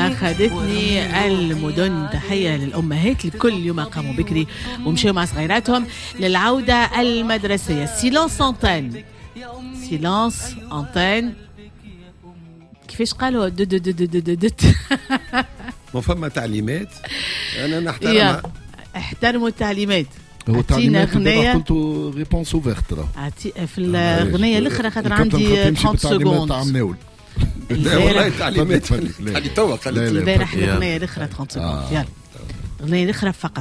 أخذتني المدن. تحية للأمهات الكل اليوم قاموا بكري ومشوا مع صغيراتهم للعودة المدرسية. سيلانس أنتين، سيلانس أنتين. كيفاش قالوا دو دو دو دو دو دو ما فما تعليمات أنا نحترمها. احترموا التعليمات. هو تعليمات قلت ريبونس اوفيرت في الأغنية الأخرى خاطر عندي 30 سكوند. لا والله تعليمات اللي توا قالت البارح الأغنية الأخرى 30 سكوند. يلا الأغنية الأخرى فقط.